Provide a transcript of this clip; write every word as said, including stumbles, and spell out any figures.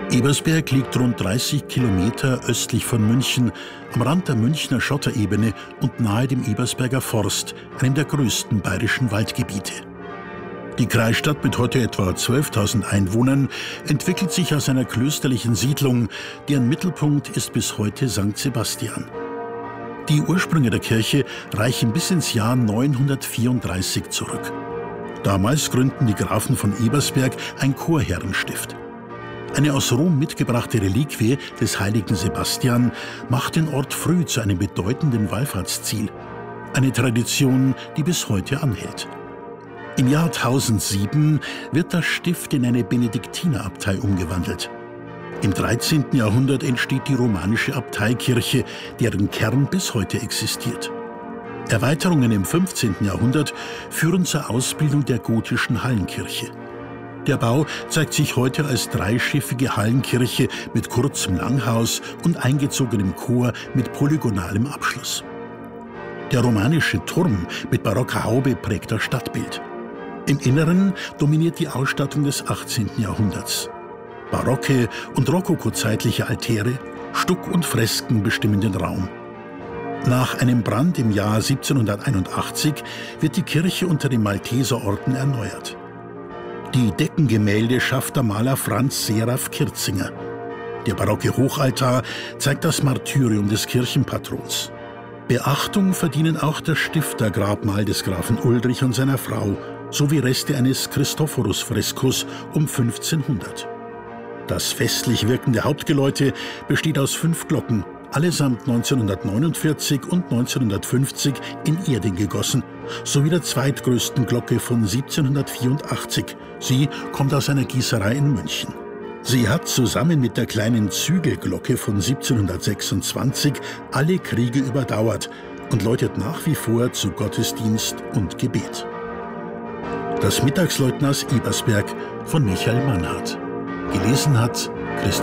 Ebersberg liegt rund dreißig Kilometer östlich von München, am Rand der Münchner Schotterebene und nahe dem Ebersberger Forst, einem der größten bayerischen Waldgebiete. Die Kreisstadt mit heute etwa zwölftausend Einwohnern entwickelt sich aus einer klösterlichen Siedlung, deren Mittelpunkt ist bis heute Sankt Sebastian. Die Ursprünge der Kirche reichen bis ins Jahr neunhundertvierunddreißig zurück. Damals gründeten die Grafen von Ebersberg ein Chorherrenstift. Eine aus Rom mitgebrachte Reliquie des heiligen Sebastian macht den Ort früh zu einem bedeutenden Wallfahrtsziel. Eine Tradition, die bis heute anhält. Im Jahr tausendsieben wird das Stift in eine Benediktinerabtei umgewandelt. Im dreizehnten Jahrhundert entsteht die romanische Abteikirche, deren Kern bis heute existiert. Erweiterungen im fünfzehnten Jahrhundert führen zur Ausbildung der gotischen Hallenkirche. Der Bau zeigt sich heute als dreischiffige Hallenkirche mit kurzem Langhaus und eingezogenem Chor mit polygonalem Abschluss. Der romanische Turm mit barocker Haube prägt das Stadtbild. Im Inneren dominiert die Ausstattung des achtzehnten Jahrhunderts. Barocke und rokokozeitliche Altäre, Stuck und Fresken bestimmen den Raum. Nach einem Brand im Jahr siebzehnhunderteinundachtzig wird die Kirche unter dem Malteserorden erneuert. Die Deckengemälde schafft der Maler Franz Seraph Kirzinger. Der barocke Hochaltar zeigt das Martyrium des Kirchenpatrons. Beachtung verdienen auch das Stiftergrabmal des Grafen Ulrich und seiner Frau sowie Reste eines Christophorus-Freskos um fünfzehnhundert. Das festlich wirkende Hauptgeläute besteht aus fünf Glocken, allesamt neunzehnhundertneunundvierzig und neunzehnhundertfünfzig in Erding gegossen, sowie der zweitgrößten Glocke von siebzehnhundertvierundachtzig. Sie kommt aus einer Gießerei in München. Sie hat zusammen mit der kleinen Zügelglocke von siebzehnhundertsechsundzwanzig alle Kriege überdauert und läutet nach wie vor zu Gottesdienst und Gebet. Das Mittagsläuten aus Ebersberg von Michael Mannhardt. Gelesen hat Christian